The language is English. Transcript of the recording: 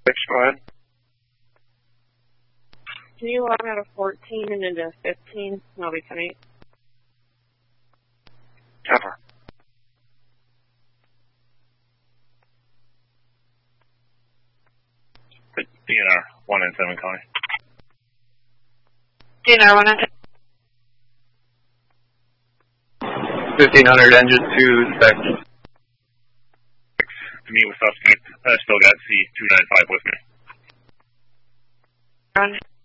go ahead. Can you log out of 14 and into 15? I'll be coming. Cover. DNR 197 calling. DNR 197. 1500 engine to spec. To meet with suspect. Still got C295 with me. Run.